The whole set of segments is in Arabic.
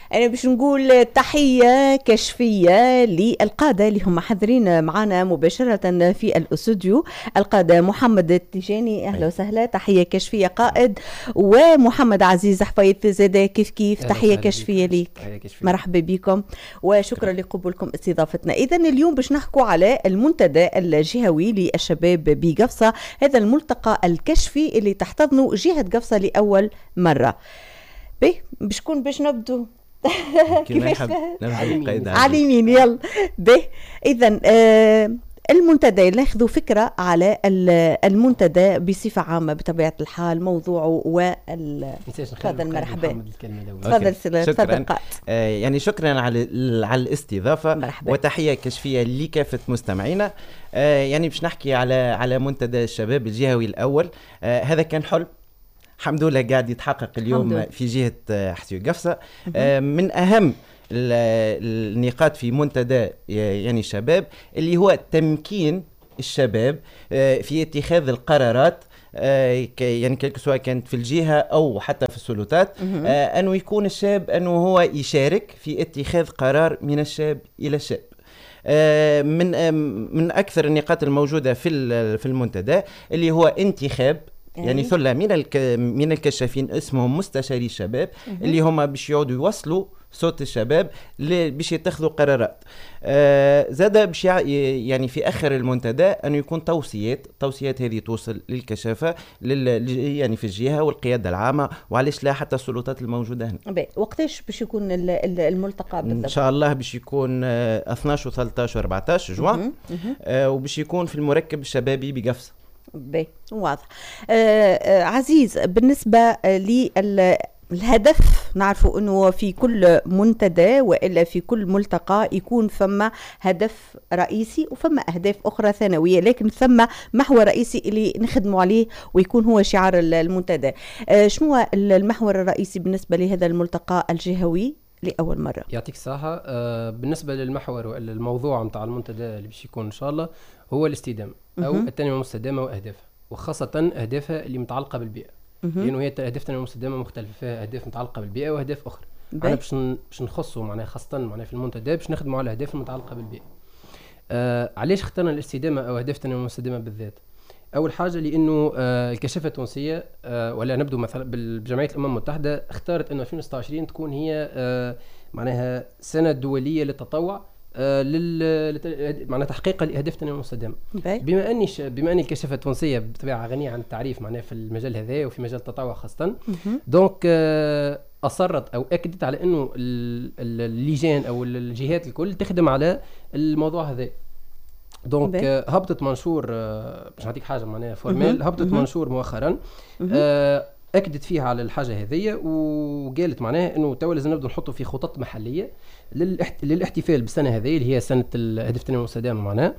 أنا باش نقول تحية كشفية للقادة اللي هم حاضرين معنا مباشرة في الاستوديو. القادة محمد التيجاني، أهلا وسهلا، تحية كشفية قائد، ومحمد عزيز حفيظ زاده كيف تحية كشفية ليك. مرحبا بكم وشكرا لقبولكم استضافتنا. إذا اليوم باش نحكوا على المنتدى الجهوي للشباب بقفصة، هذا الملتقى الكشفي اللي تحتضنه جهة قفصة لأول مرة. باش نبدو كيف على اليمين يلا. إذا المنتدى ناخذوا فكرة على المنتدى بصفة عامة بطبيعة الحال، موضوعه تفضل. مرحبا، تفضل قائد. يعني شكرا على الاستضافة، مرحبا. وتحية كشفية لكافة مستمعينا. يعني باش نحكي على منتدى الشباب الجهوي الأول. هذا كان حلم الحمد لله قاعد يتحقق اليوم في جهة حسيو قفصة. من أهم النقاط في منتدى يعني الشباب اللي هو تمكين الشباب في اتخاذ القرارات، يعني سواء كانت في الجهة أو حتى في السلطات، أنه يكون الشاب أنه هو يشارك في اتخاذ قرار من الشاب إلى الشاب. من أكثر النقاط الموجودة في المنتدى اللي هو انتخاب يعني ثلة من الكشافين اسمهم مستشاري الشباب، اللي هم باش يعودوا يوصلوا صوت الشباب باش يتخذوا قرارات. زاد باش يعني في اخر المنتدى انه يكون توصيات هذه توصل للكشافه يعني في الجهه والقياده العامه، وعلاش لا حتى السلطات الموجوده هنا. وقتاش باش يكون الملتقى بالضبط؟ ان شاء الله باش يكون 12 و13 و14 جوان، وباش يكون في المركب الشبابي بقفصة. واضح. عزيز، بالنسبة للهدف، نعرفوا أنه في كل منتدى وإلا في كل ملتقى يكون ثم هدف رئيسي وثم أهداف أخرى ثانوية، لكن ثم محور رئيسي اللي نخدموا عليه ويكون هو شعار المنتدى. شنو هو المحور الرئيسي بالنسبة لهذا الملتقى الجهوي لأول مرة؟ يعطيك الصحة. بالنسبة للمحور والموضوع متاع المنتدى اللي باش يكون إن شاء الله هو الاستدامة أو التنمية المستدامة وأهدافها، وخاصة أهدافها اللي متعلقة بالبيئة، لأنه هي أهداف التنمية المستدامة مختلفة، فيها أهداف متعلقة بالبيئة وأهداف أخرى. أنا باش نخصه معناها خاصة معناها في المنتدى باش نخدموا على الأهداف المتعلقة بالبيئة. علاش اخترنا الاستدامة أو أهداف التنمية المستدامة بالذات؟ أول حاجة لأنه الكشافة التونسية ولا نبدو مثلا بجمعية الأمم المتحدة اختارت أنه 2026 تكون هي معناها سنة دولية للتطوع معناها تحقيق الأهداف التنمية المستدامة. بما أن الكشافة التونسية بطبيعة غنية عن التعريف معناها في المجال هذا وفي مجال التطوع خاصة، دونك أصرت أو أكدت على أنه اللجان أو الجهات الكل تخدم على الموضوع هذا. دونك هبطت منشور، باش نعطيك حاجه معناها فورمال، هبطت منشور مؤخرا اكدت فيها على الحاجه هذيا، وقالت معناها انه تو لازم نبداو نحطوا في خطط محليه للاحتفال بالسنه هذه اللي هي سنه الاهداف التنميه المستدامه معناها،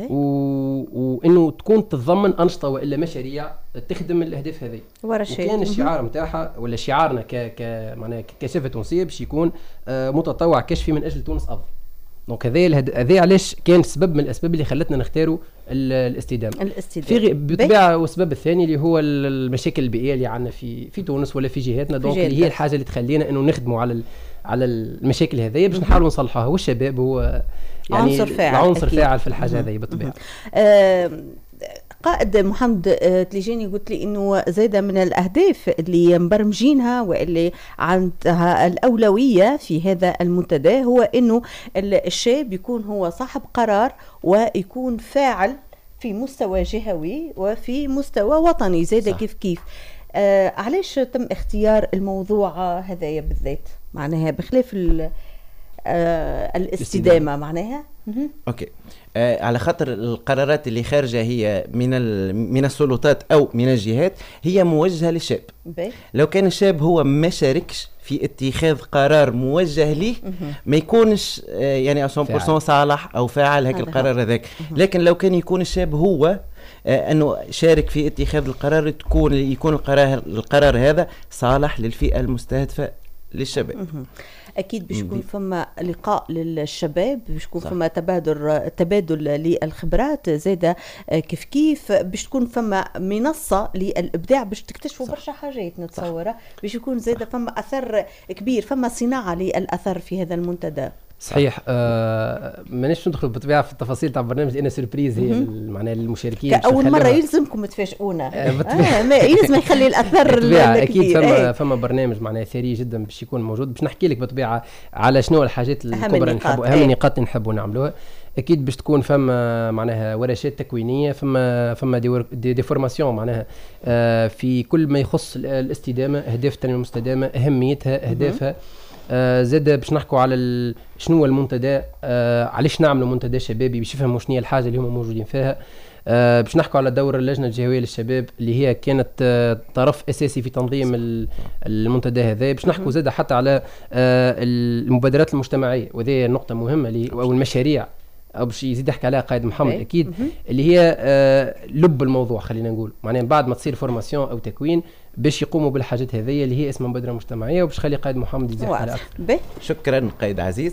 وانه تكون تتضمن انشطه والا مشاريع تخدم الاهداف هذه. وكان الشعار نتاعها ولا شعارنا معناها ككشافه تونسيه باش يكون متطوع كشفي من اجل تونس افضل. دونك هذا علاش كان سبب من الاسباب اللي خلتنا نختاروا الاستدامه. في بالطبيعه، والسبب الثاني اللي هو المشاكل البيئيه اللي عندنا في تونس ولا في جهاتنا، دونك اللي هي الحاجه اللي تخلينا انه نخدموا على المشاكل هذه باش نحاولوا نصلحوها. والشباب هو يعني عنصر فاعل في الحاجه هذه بالطبيعه. قائد محمد تليجاني، قلت لي انه زايدة من الاهداف اللي مبرمجينها واللي عندها الاولويه في هذا المنتدى هو انه الشاب يكون هو صاحب قرار ويكون فاعل في مستوى جهوي وفي مستوى وطني زايدة. كيف علاش تم اختيار الموضوع هذايا بالذات معناها بخلاف الاستدامه معناها؟ اوكي. على خاطر القرارات اللي خارجه هي من السلطات او من الجهات هي موجهه للشاب. لو كان الشاب هو ما شاركش في اتخاذ قرار موجه ليه ما يكونش يعني 100% صالح او فاعل هيك القرار هذاك. لكن لو كان يكون الشاب هو انه شارك في اتخاذ القرار، يكون القرار هذا صالح للفئه المستهدفه للشباب. اكيد باش يكون فما لقاء للشباب، باش يكون فما تبادل للخبرات زاده، كيف باش تكون فما منصه للابداع باش تكتشفوا برشا حاجات نتصوره، باش يكون زاده فما اثر كبير، فما صناعه للاثر في هذا المنتدى. صحيح. مانيش ندخل بالطبيعه في التفاصيل تاع البرنامج، لان سيربريز هي معناها للمشاركين. كأول مره يلزمكم تفاجئونا. يلزم يخلي الاثر اكيد فما برنامج معناها ثري جدا باش يكون موجود، باش نحكي لك بالطبيعه على شنو الحاجات الكبرى نحبوا، اهم النقاط اللي نحبوا نعملوها. اكيد باش تكون فما معناها ورشات تكوينيه، فما دي فورماسيون معناها في كل ما يخص الاستدامه، اهداف التنميه المستدامه، اهميتها، اهدافها. زاد باش نحكوا على شنو المنتدى، علاش نعملوا منتدى شبابي، باش يفهموا شنو هي الحاجه اللي هم موجودين فيها. باش نحكوا على دور اللجنه الجهويه للشباب اللي هي كانت طرف اساسي في تنظيم المنتدى هذا. باش نحكوا زاد حتى على المبادرات المجتمعيه، وهذه نقطه مهمه او المشاريع، او باش يزيد يحكي عليها قائد محمد اكيد، اللي هي لب الموضوع. خلينا نقول معناها بعد ما تصير فورماسيون او تكوين باش يقوموا بالحاجات هذه اللي هي اسمها مبادره مجتمعيه، وباش خلي قائد محمد يزيد على اكثر. شكرا قائد عزيز.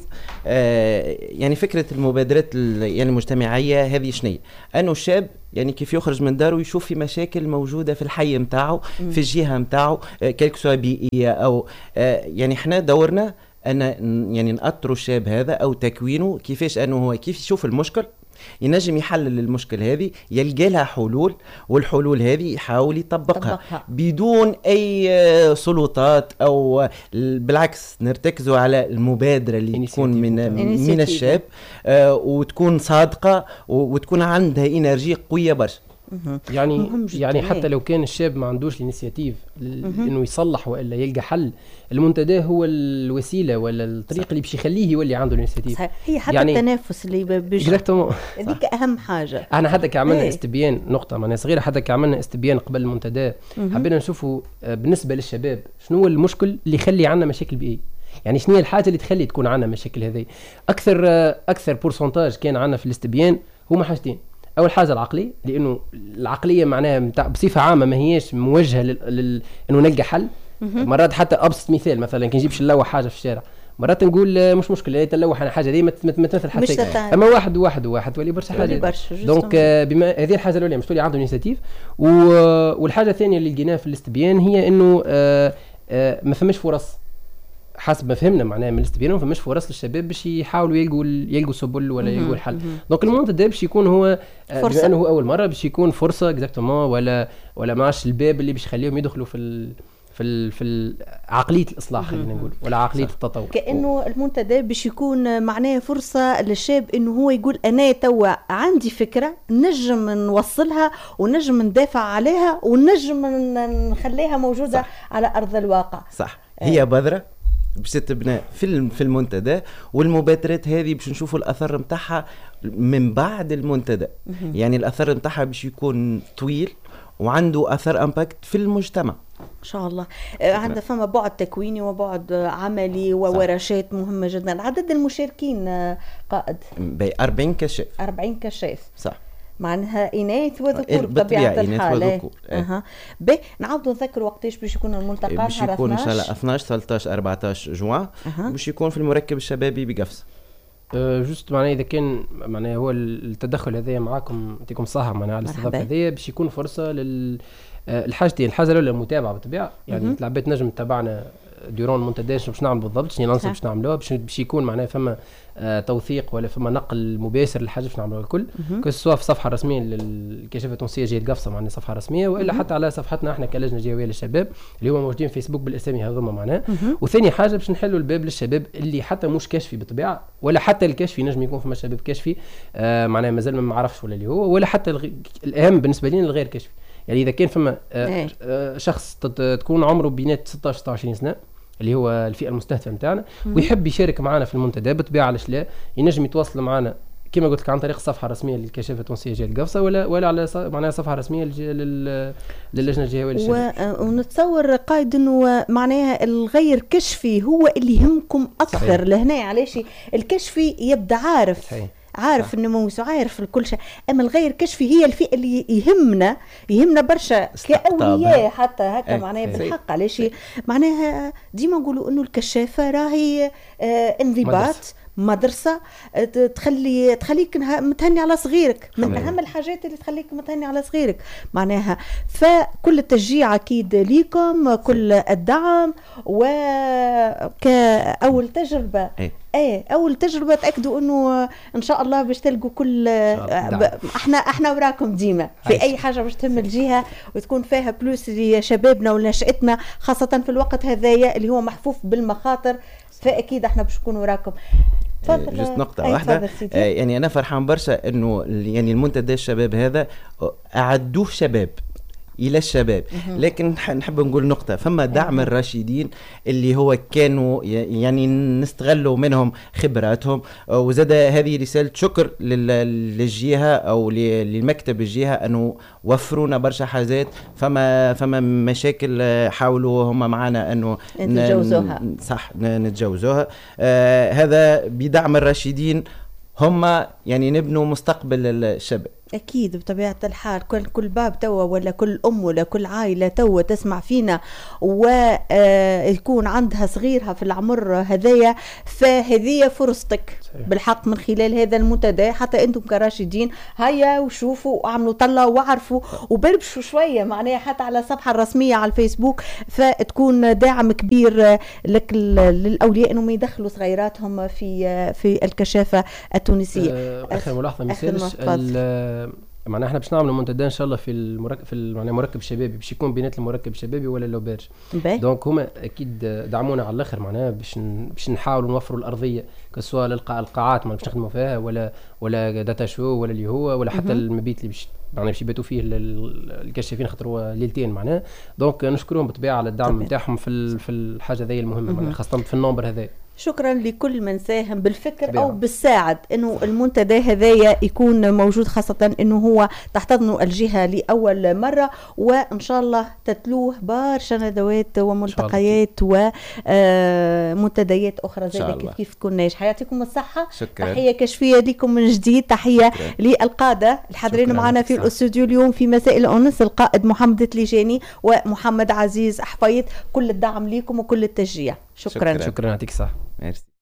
يعني فكره المبادرات يعني المجتمعيه هذه شنية؟ انه الشاب يعني كيف يخرج من داره يشوف في مشاكل موجوده في الحي نتاعو، في الجهه نتاعو، كيك سواء بيئيه او يعني احنا دورنا أن يعني نأطروا الشاب هذا أو تكوينه كيفاش أنه هو كيف يشوف المشكل، ينجم يحلل المشكل هذه، يلقى لها حلول، والحلول هذه يحاول يطبقها بدون أي سلطات، أو بالعكس نرتكزوا على المبادرة اللي تكون من الشاب، وتكون صادقة وتكون عندها إنرجي قوية برشا. يعني حتى لو كان الشاب ما عندوش الانيسياتيف انه يصلح والا يلقى حل، المنتدى هو الوسيله ولا الطريق اللي باش يخليه يولي عنده الانيسياتيف. هي حتى يعني التنافس اللي هذيك اهم حاجه. احنا حتى كعملنا استبيان نقطه معناها صغيره، حتى كعملنا استبيان قبل المنتدى، حبينا نشوفوا بالنسبه للشباب شنو هو المشكل اللي يخلي عندنا مشاكل بيئيه، يعني شنو هي الحاجه اللي تخلي تكون عندنا مشاكل هذه. اكثر بورسنتاج كان عندنا في الاستبيان هما حاجتين. اول حاجه العقليه، لانه العقليه معناها بصفه عامه ما هياش موجهه انه نلقى حل. مرات حتى ابسط مثال مثلا كي نجيبش نلوح حاجه في الشارع، مرات نقول مش مشكله نلوح انا حاجه دي ما تمثل حتى، اما واحد تولي برشا حاجه. دونك بما هذه الحاجه الاولى مش تولي عنده انيشيتيف. والحاجه الثانيه اللي لقيناها في الاستبيان هي انه ما فماش فرص، حسب ما فهمنا معناها من الاستبيان، ما فماش فرص للشباب باش يحاولوا يلقوا سبل ولا يلقوا الحل. دونك المنتدى باش يكون هو فرصه، انه هو اول مره باش يكون فرصه اكزاكتومون، ولا ماش الباب اللي باش يخليهم يدخلوا في عقليه الاصلاح خلينا نقول، ولا عقليه التطور. كانه المنتدى باش يكون معناه فرصه للشاب انه هو يقول انا توا عندي فكره نجم نوصلها ونجم ندافع عليها ونجم نخليها موجوده على ارض الواقع. صح. هي بذره باش تبنى في المنتدى، والمبادرات هذه باش نشوفوا الاثر نتاعها من بعد المنتدى. يعني الاثر نتاعها باش يكون طويل وعنده اثر امباكت في المجتمع ان شاء الله. عندنا فما بعد تكويني وبعد عملي وورشات مهمه جدا. عدد المشاركين قائد 40 كشاف. 40 كشاف صح، معناها إناث وذكور بطبيعة الحال. نعاودوا نذكر وقتاش باش يكون الملتقى. باش يكون إن شاء الله 12 13 14 جوان، باش يكون في المركب الشبابي بقفص. جوست معناها إذا كان معناها هو التدخل هذايا معاكم يعطيكم الصحة معناها على الاستضافة هذيا، باش يكون فرصة الحاجتين. الحاجة الأولى المتابعة بالطبيعة، يعني العباد نجم تتابعنا ديرون المنتداش باش نعمل بالضبط شنو ننصب باش نعملوها، باش يكون معناها فما توثيق ولا فما نقل مباشر للحاجه باش نعملوها الكل، سواء في الصفحه الرسميه للكشافه التونسيه جهه قفصه معناها صفحه رسميه، والا حتى على صفحتنا احنا كلجنه جهويه للشباب اللي هو موجودين فيسبوك بالاسامي هذوما معناها. وثاني حاجه باش نحلوا الباب للشباب اللي حتى مش كشفي بالطبيعه، ولا حتى الكشفي نجم يكون فما شباب كشفي معناها مازال ما نعرفش ولا اللي هو، ولا حتى الاهم بالنسبه لنا الغير كشفي. يعني اذا كان فما شخص تكون عمره بينات 16 26 سنه اللي هو الفئه المستهدفه نتاعنا ويحب يشارك معنا في المنتدى بالطبيعه، علاش لا، ينجم يتواصل معنا كما قلت لك عن طريق الصفحه الرسميه للكشافه التونسيه جهه قفصه، ولا على معناها صفحه رسميه للجنه الجهويه للشباب. ونتصور قائد انه معناها الغير كشفي هو اللي يهمكم اكثر لهنا، علاش الكشفي يبدا عارف عارف الناموس وعارف كل شيء، اما الغير كشفي هي الفئه اللي يهمنا برشا كاولياء حتى هكا معناها بالحق. علاش معناها ديما نقولوا انه الكشافه راهي انضباط مدرسة تخليك متهني على صغيرك، من أهم الحاجات اللي تخليك متهني على صغيرك معناها. فكل التشجيع أكيد ليكم، كل الدعم، وكأول تجربة أول تجربة تأكدوا أنه إن شاء الله باش تلقوا كل احنا وراكم ديما في أي حاجة باش تهم الجهة وتكون فيها بلوس لشبابنا ونشأتنا، خاصة في الوقت هذايا اللي هو محفوف بالمخاطر، فأكيد احنا باش نكون وراكم. جست نقطة واحدة، يعني أنا فرحان برشا إنه يعني المنتدى الشباب هذا أعدوه شباب إلى الشباب، لكن نحب نقول نقطة، فما دعم الراشدين اللي هو كانوا يعني نستغلوا منهم خبراتهم، وزاد هذه رسالة شكر للجهة أو للمكتب الجهة أنه وفرونا برشا حاجات. فما مشاكل حاولوا هم معنا أنه نتجاوزوها، صح نتجاوزوها. هذا بدعم الراشدين هم يعني نبنوا مستقبل الشباب. أكيد بطبيعة الحال. كل باب توا ولا كل أم ولا كل عائلة توا تسمع فينا ويكون عندها صغيرها في العمر هذايا، فهذه فرصتك بالحق من خلال هذا المنتدى. حتى أنتم كراشدين هيا وشوفوا وعملوا طلع وعرفوا وبربشوا شوية معناها حتى على الصفحة الرسمية على الفيسبوك، فتكون داعم كبير لك للأولياء أنهم يدخلوا صغيراتهم في الكشافة التونسية. آخر ملاحظة مثالش معناها احنا باش نعملوا منتدى ان شاء الله في المركب الشبابي، باش يكون بينات المركب الشبابي ولا اللوبيرج. دونك هما اكيد دعمونا على الاخر معناها باش نحاولوا نوفروا الارضيه كسوا القاعات ما باش نخدموا فيها ولا داتا شو ولا اللي هو ولا حتى المبيت اللي باش يباتوا فيه الكشافين، خاطر ليلتين معناها. دونك نشكرهم بالطبيعه على الدعم نتاعهم في الحاجه ذي المهمه خاصه في النمبر هذا. شكرا لكل من ساهم بالفكر أو بالساعد إنه المنتدى هذايا يكون موجود، خاصة إنه هو تحتضنه الجهة لأول مرة، وإن شاء الله تتلوه برشا ندوات وملتقيات ومنتديات أخرى زي كيف تكون ناجحة. يعطيكم الصحة. شكرا. تحية كشفية لكم من جديد، تحية للقادة الحاضرين معنا في الاستوديو اليوم في مساء الأنس، القائد محمد التليجاني ومحمد عزيز حفيظ. كل الدعم لكم وكل التشجيع. شكرا. يعطيك الصحة. Merci.